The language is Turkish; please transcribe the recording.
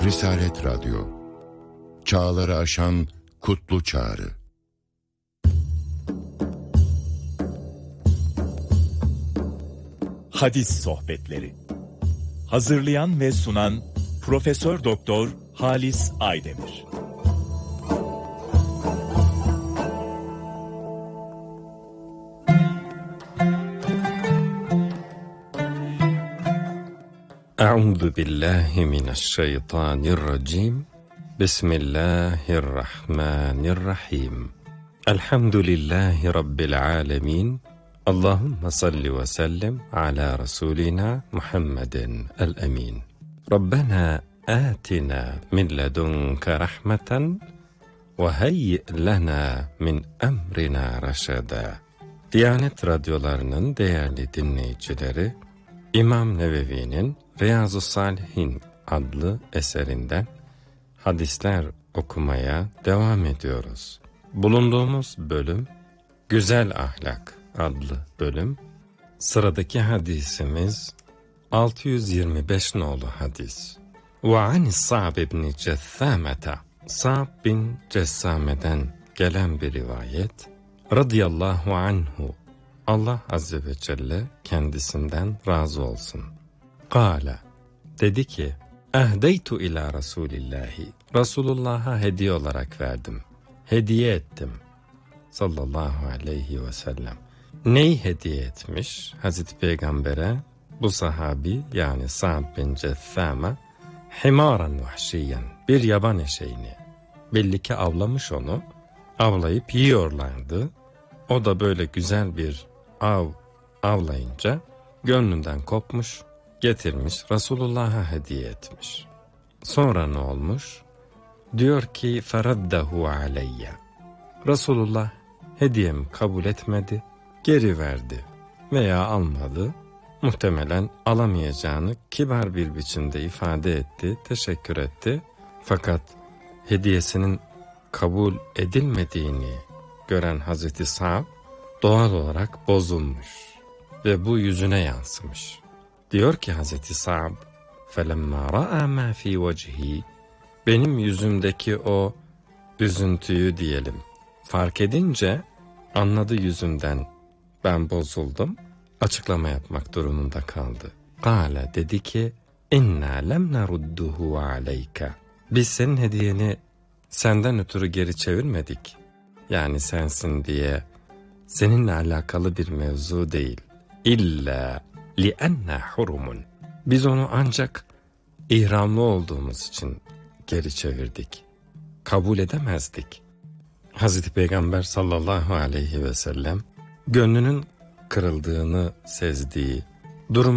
Risalet Radyo, çağları aşan kutlu çağrı. Hadis Sohbetleri. Hazırlayan ve sunan Profesör Doktor Halis Aydemir. Euzu billahi mineşşeytanirracim. Bismillahirrahmanirrahim. Elhamdülillahi rabbil alamin. Allahumme salli ve sellem ala rasulina Muhammedin el-emin. Rabbena atina min ledunke rahmeten ve hayyi lana min emrina raşada. Diyanet radyolarının değerli dinleyicileri, İmam Nevevi'nin Riyazu Salihin adlı eserinden hadisler okumaya devam ediyoruz. Bulunduğumuz bölüm Güzel Ahlak adlı bölüm. Sıradaki hadisimiz 625 nolu hadis. Ve anis Sa'b ibn Cessamete, Sa'b bin Cessame'den gelen bir rivayet. Radiyallahu anhu, Allah Azze ve Celle kendisinden razı olsun. Kâle, dedi ki, ehdeytu ila Resulillahi, Resulullah'a hediye olarak verdim. Hediye ettim. Sallallahu aleyhi ve sellem. Neyi hediye etmiş Hazreti Peygamber'e? Bu sahabi yani Sa'b bin Cessame, himaran vahşiyen, bir yaban eşeğini. Belli ki avlamış onu, avlayıp yiyorlardı. O da böyle güzel bir avlayınca gönlünden kopmuş, getirmiş Resulullah'a hediye etmiş. Sonra ne olmuş? Diyor ki feraddehu aleyye. Resulullah hediyemi kabul etmedi, geri verdi veya almadı. Muhtemelen alamayacağını kibar bir biçimde ifade etti, teşekkür etti. Fakat hediyesinin kabul edilmediğini gören Hazreti Sa'b doğal olarak bozulmuş ve bu yüzüne yansımış. Diyor ki Hazreti Sa'b, فَلَمَّا رَأَى مَا فِي وَجْهِ, benim yüzümdeki o üzüntüyü diyelim fark edince anladı yüzümden ben bozuldum, açıklama yapmak durumunda kaldı. Kâle, dedi ki, اِنَّا لَمْ نَرُدُّهُ عَلَيْكَ, biz senin hediyeni senden ötürü geri çevirmedik. Yani sensin diye seninle alakalı bir mevzu değil. İlla li'enna hurumun. Biz onu ancak ihramlı olduğumuz için geri çevirdik. Kabul edemezdik. Hazreti Peygamber sallallahu aleyhi ve sellem gönlünün kırıldığını sezdiği, durumu